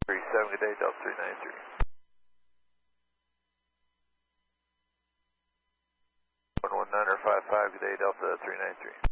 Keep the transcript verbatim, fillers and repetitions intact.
three seven, good day, Delta three nine three. one one nine or five five, good day, Delta three nine three.